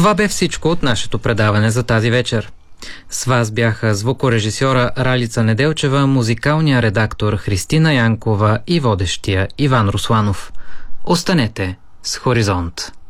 Това бе всичко от нашето предаване за тази вечер. С вас бяха звукорежисьора Ралица Неделчева, музикалния редактор Христина Янкова и водещия Иван Русланов. Останете с Хоризонт.